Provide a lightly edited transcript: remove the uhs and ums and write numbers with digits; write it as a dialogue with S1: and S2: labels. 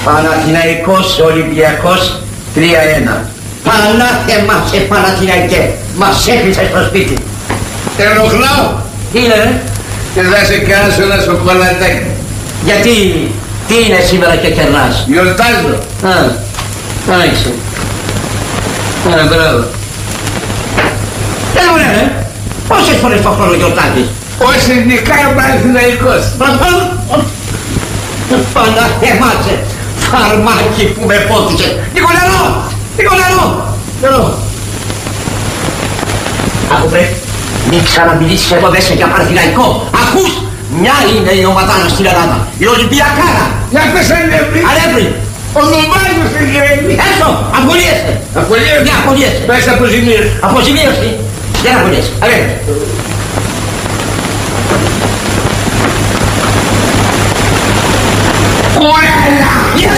S1: Παναθηναϊκός Ολυμπιακός 3-1. Πανάθεμα σε Παναθηναϊκέ. Μας έκλεισες στο σπίτι.
S2: Ενοχλάω.
S1: Τι είναι ρε?
S2: Και θα σε κάνω ένα σοκολατάκι.
S1: Γιατί, τι είναι σήμερα και κερνάς?
S2: Γιορτάζω.
S1: Άρχισε. Μπράβο. Έλα ρε, πόσες φορές το χρόνο γιορτάζεις?
S2: Όσοι νικάει ο Παναθηναϊκός.
S1: Παναθεμάτσε, φαρμάκι που με πότισες. Λίγο νερό, λίγο νερό. Άκου βρε, μην ξαναμιλήσεις εδώ μέσα για Παναθηναϊκό. Ακούς, μια είναι η ομαδάρα στην Ελλάδα, η Ολυμπιακάρα.
S2: Για πες ανέβρι.
S1: Ανέβρι.
S2: Ο Δωμάνιος δεν γυρεύει.
S1: Έστω, απολύεσαι.
S2: Απολύεσαι.
S1: Ναι, απολύεσαι.
S2: Πες αποζημίωση.
S1: Αποζημίωση. Δεν απολύεσαι. Ανέβρι.
S2: Κουέλα.
S1: Yes.